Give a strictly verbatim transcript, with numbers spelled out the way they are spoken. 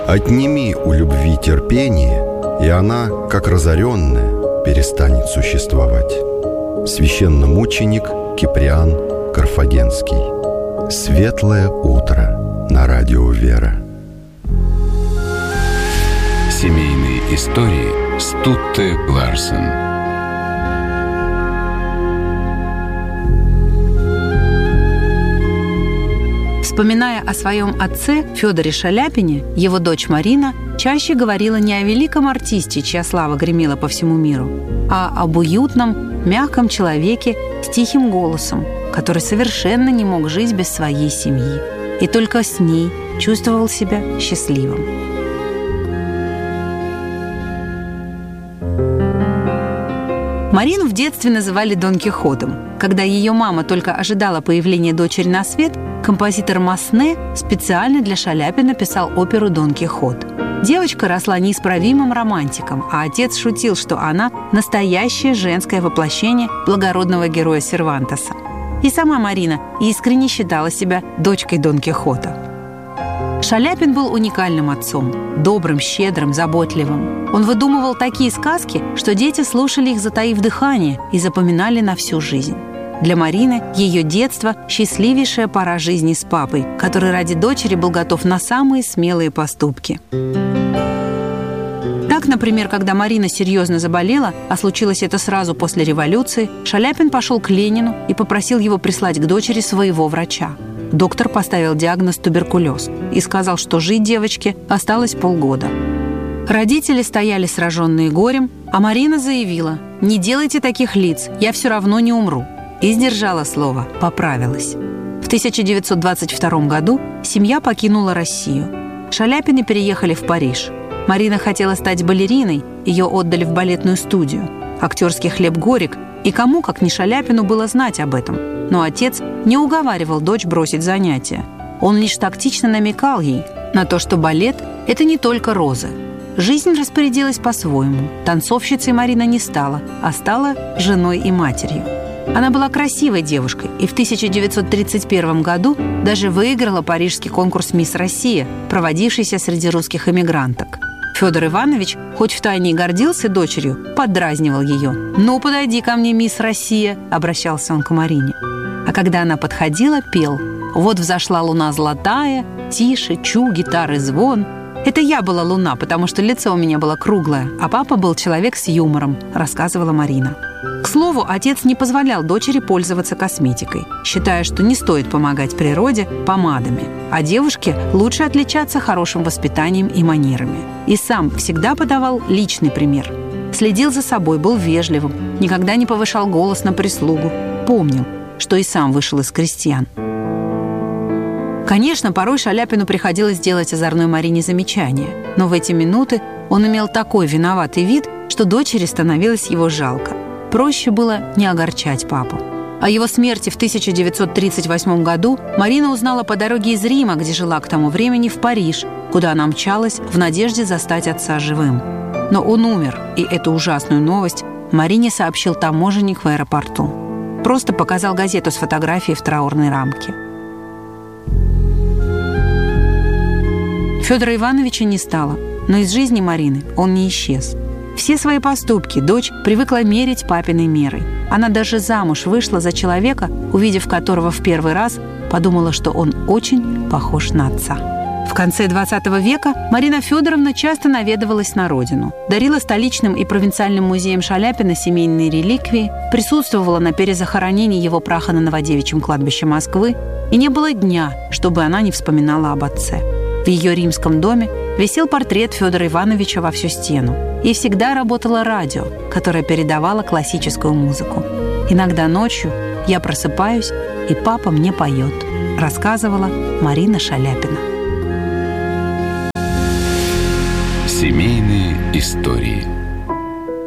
Отними у любви терпение, и она, как разоренная, перестанет существовать. Священномученик Киприан Карфагенский. Светлое утро на радио «Вера». Семейные истории с Тутте Ларсен. Вспоминая о своем отце Федоре Шаляпине, его дочь Марина чаще говорила не о великом артисте, чья слава гремела по всему миру, а об уютном, мягком человеке с тихим голосом, который совершенно не мог жить без своей семьи и только с ней чувствовал себя счастливым. Марину в детстве называли Дон Кихотом. Когда ее мама только ожидала появления дочери на свет, композитор Масне специально для Шаляпина писал оперу «Дон Кихот». Девочка росла неисправимым романтиком, а отец шутил, что она – настоящее женское воплощение благородного героя Сервантеса. И сама Марина искренне считала себя дочкой Дон Кихота. Шаляпин был уникальным отцом, добрым, щедрым, заботливым. Он выдумывал такие сказки, что дети слушали их, затаив дыхание, и запоминали на всю жизнь. Для Марины ее детство – счастливейшая пора жизни с папой, который ради дочери был готов на самые смелые поступки. Так, например, когда Марина серьезно заболела, а случилось это сразу после революции, Шаляпин пошел к Ленину и попросил его прислать к дочери своего врача. Доктор поставил диагноз туберкулез и сказал, что жить девочке осталось полгода. Родители стояли сраженные горем, а Марина заявила: «Не делайте таких лиц, я все равно не умру». И сдержала слово, поправилась. В тысяча девятьсот двадцать втором году семья покинула Россию. Шаляпины переехали в Париж. Марина хотела стать балериной, ее отдали в балетную студию. Актерский хлеб горек, и кому, как не Шаляпину, было знать об этом. Но отец не уговаривал дочь бросить занятия. Он лишь тактично намекал ей на то, что балет – это не только розы. Жизнь распорядилась по-своему. Танцовщицей Марина не стала, а стала женой и матерью. Она была красивой девушкой и в тысяча девятьсот тридцать первом году даже выиграла парижский конкурс «Мисс Россия», проводившийся среди русских эмигранток. Федор Иванович, хоть втайне и гордился дочерью, поддразнивал ее. «Ну, подойди ко мне, мисс Россия», — обращался он к Марине. А когда она подходила, пел: «Вот взошла луна золотая, тише, чу, гитары звон». «Это я была луна, потому что лицо у меня было круглое, а папа был человек с юмором», — рассказывала Марина. К слову, отец не позволял дочери пользоваться косметикой, считая, что не стоит помогать природе помадами, а девушке лучше отличаться хорошим воспитанием и манерами. И сам всегда подавал личный пример. Следил за собой, был вежливым, никогда не повышал голос на прислугу, помнил, что и сам вышел из крестьян. Конечно, порой Шаляпину приходилось делать озорной Марине замечания, но в эти минуты он имел такой виноватый вид, что дочери становилось его жалко. Проще было не огорчать папу. О его смерти в тысяча девятьсот тридцать восьмом году Марина узнала по дороге из Рима, где жила к тому времени, в Париж, куда она мчалась в надежде застать отца живым. Но он умер, и эту ужасную новость Марине сообщил таможенник в аэропорту. Просто показал газету с фотографией в траурной рамке. Федора Ивановича не стало, но из жизни Марины он не исчез. Все свои поступки дочь привыкла мерить папиной мерой. Она даже замуж вышла за человека, увидев которого в первый раз, подумала, что он очень похож на отца. В конце двадцатого века Марина Федоровна часто наведывалась на родину, дарила столичным и провинциальным музеям Шаляпина семейные реликвии, присутствовала на перезахоронении его праха на Новодевичьем кладбище Москвы, и не было дня, чтобы она не вспоминала об отце. В ее римском доме висел портрет Федора Ивановича во всю стену. И всегда работало радио, которое передавало классическую музыку. Иногда ночью я просыпаюсь, и папа мне поет, рассказывала Марина Шаляпина. Семейные истории.